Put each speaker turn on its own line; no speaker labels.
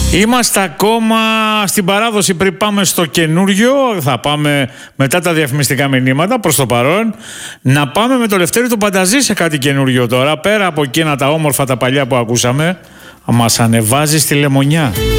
Είμαστε ακόμα στην παράδοση πριν πάμε στο καινούριο. Θα πάμε μετά τα διαφημιστικά μηνύματα προς το παρόν. Να πάμε με το Λευτέρη του Πανταζή σε κάτι καινούριο τώρα. Πέρα από εκείνα τα όμορφα τα παλιά που ακούσαμε, μας ανεβάζει στη λεμονιά.